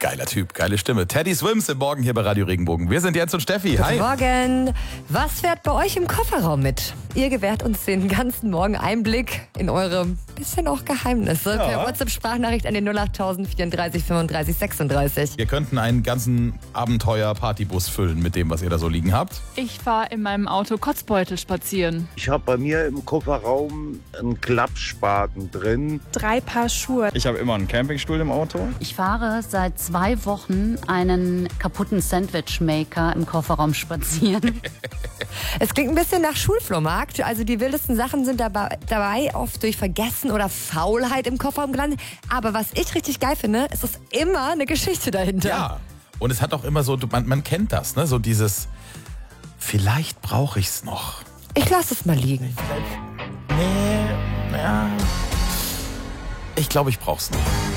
Geiler Typ, geile Stimme. Teddy Swims im Morgen hier bei Radio Regenbogen. Wir sind Jens und Steffi. Hi. Guten Morgen. Was fährt bei euch im Kofferraum mit? Ihr gewährt uns den ganzen Morgen Einblick in eure bisschen auch Geheimnisse. Ja. Per WhatsApp-Sprachnachricht an den 08000 34 35 36. Wir könnten einen ganzen Abenteuer-Partybus füllen mit dem, was ihr da so liegen habt. Ich fahre in meinem Auto Kotzbeutel spazieren. Ich habe bei mir im Kofferraum einen Klappspaten drin. 3 Paar Schuhe. Ich habe immer einen Campingstuhl im Auto. Ich fahre seit 2 Wochen einen kaputten Sandwichmaker im Kofferraum spazieren. Es klingt ein bisschen nach Schulflohmarkt. Also die wildesten Sachen sind dabei oft durch Vergessen oder Faulheit im Kofferraum gelandet. Aber was ich richtig geil finde, ist es immer eine Geschichte dahinter. Ja, und es hat auch immer so, man kennt das, ne? So dieses, vielleicht brauche ich es noch. Ich lasse es mal liegen. Nee, ja. Ich glaube, ich brauche es nicht.